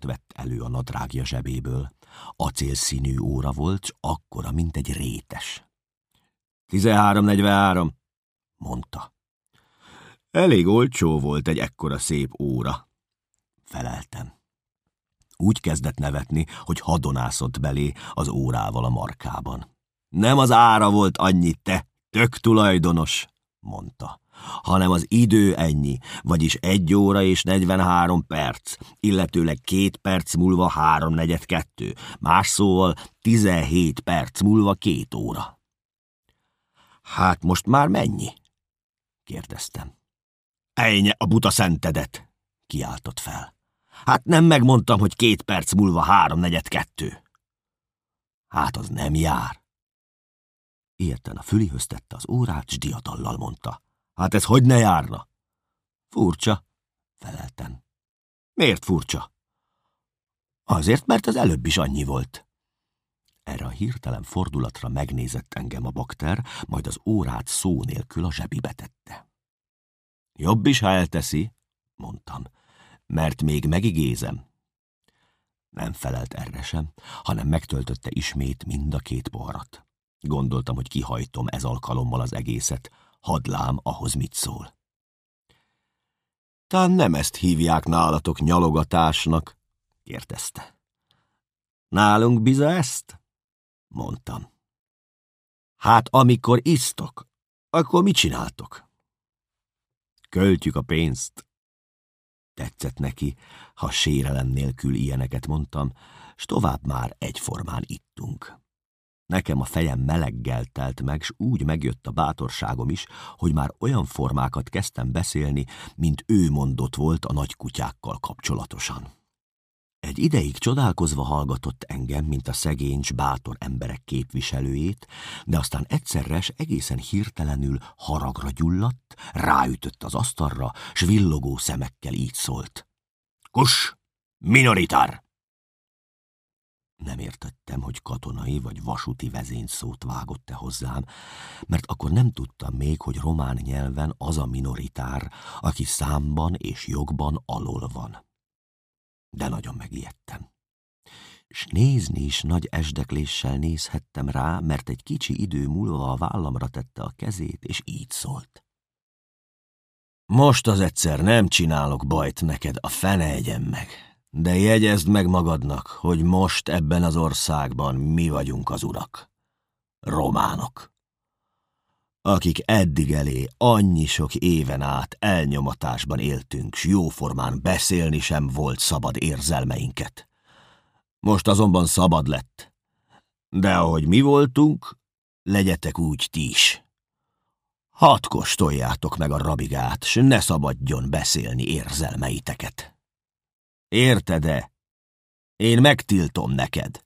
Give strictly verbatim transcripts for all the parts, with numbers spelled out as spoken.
vett elő a nadrágja zsebéből. Acélszínű óra volt, s akkora, mint egy rétes. Tizenhárom negyvenhárom, mondta. Elég olcsó volt egy ekkora szép óra, feleltem. Úgy kezdett nevetni, hogy hadonászott belé az órával a markában. Nem az ára volt annyi, te, tök tulajdonos, mondta, hanem az idő ennyi, vagyis egy óra és negyvenhárom perc, illetőleg két perc múlva háromnegyed kettő, más szóval tizenhét perc múlva két óra. Hát most már mennyi? Kérdeztem. Ejnye a buta szentedet, kiáltott fel. Hát nem megmondtam, hogy két perc múlva háromnegyed kettő. Hát az nem jár. Érten a fülihöz tette az órát, s diadallal mondta. Hát ez hogy ne járna? Furcsa, feleltem. Miért furcsa? Azért, mert az előbb is annyi volt. Erre a hirtelen fordulatra megnézett engem a bakter, majd az órát szó nélkül a zsebibe tette. Jobb is, ha elteszi, mondtam, mert még megigézem. Nem felelt erre sem, hanem megtöltötte ismét mind a két poharat. Gondoltam, hogy kihajtom ez alkalommal az egészet, hadd lám, ahhoz mit szól. Tán nem ezt hívják nálatok nyalogatásnak? Kérdezte. Nálunk biza ezt? Mondtam. Hát amikor isztok, akkor mit csináltok? Költjük a pénzt. Tetszett neki, ha sérelem nélkül ilyeneket mondtam, s tovább már egyformán ittunk. Nekem a fejem meleggel telt meg, s úgy megjött a bátorságom is, hogy már olyan formákat kezdtem beszélni, mint ő mondott volt a nagykutyákkal kapcsolatosan. Egy ideig csodálkozva hallgatott engem, mint a szegény s bátor emberek képviselőjét, de aztán egyszerre s egészen hirtelenül haragra gyulladt, ráütött az asztalra, s villogó szemekkel így szólt. Kus! Minoritár! Nem értettem, hogy katonai vagy vasúti vezényszót vágott-e hozzám, mert akkor nem tudtam még, hogy román nyelven az a minoritár, aki számban és jogban alól van. De nagyon megijedtem. S nézni is nagy esdekléssel nézhettem rá, mert egy kicsi idő múlva a vállamra tette a kezét, és így szólt. Most az egyszer nem csinálok bajt neked, a fene egyen meg, de jegyezd meg magadnak, hogy most ebben az országban mi vagyunk az urak. Románok. Akik eddig elé annyi sok éven át elnyomatásban éltünk, s jóformán beszélni sem volt szabad érzelmeinket. Most azonban szabad lett. De ahogy mi voltunk, legyetek úgy ti is. Hadd kóstoljátok meg a rabigát, s ne szabadjon beszélni érzelmeiteket. Érted-e? Én megtiltom neked.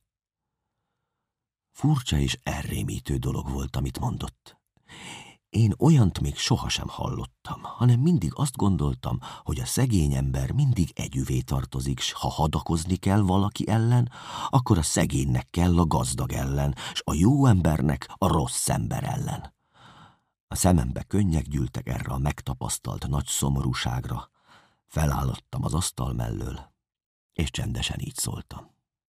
Furcsa és elrémítő dolog volt, amit mondott. Én olyant még sohasem hallottam, hanem mindig azt gondoltam, hogy a szegény ember mindig együvé tartozik, s ha hadakozni kell valaki ellen, akkor a szegénynek kell a gazdag ellen, s a jó embernek a rossz ember ellen. A szemembe könnyek gyűltek erre a megtapasztalt nagy szomorúságra. Felállottam az asztal mellől, és csendesen így szóltam.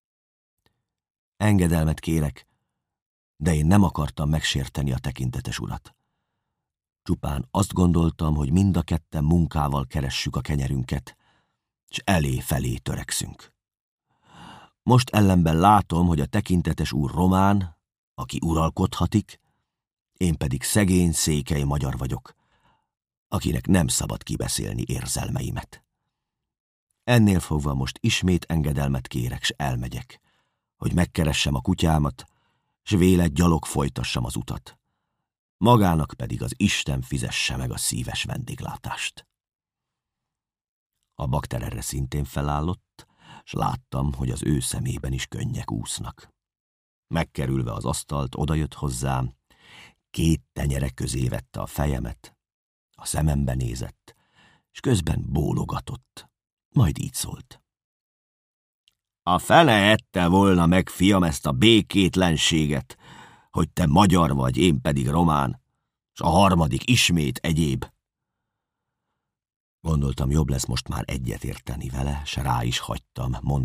Engedelmet kérek, de én nem akartam megsérteni a tekintetes urat. Csupán azt gondoltam, hogy mind a ketten munkával keressük a kenyerünket, s elé-felé törekszünk. Most ellenben látom, hogy a tekintetes úr román, aki uralkodhatik, én pedig szegény, székely magyar vagyok, akinek nem szabad kibeszélni érzelmeimet. Ennél fogva most ismét engedelmet kérek, s elmegyek, hogy megkeressem a kutyámat, s véle gyalog folytassam az utat. Magának pedig az Isten fizesse meg a szíves vendéglátást. A bakter erre szintén felállott, s láttam, hogy az ő szemében is könnyek úsznak. Megkerülve az asztalt, odajött hozzám, két tenyere közé vette a fejemet, a szemembe nézett, és közben bólogatott, majd így szólt. A fene ette volna meg, fiam, ezt a békétlenséget, hogy te magyar vagy, én pedig román, s a harmadik ismét egyéb. Gondoltam, jobb lesz most már egyetérteni vele, s rá is hagytam,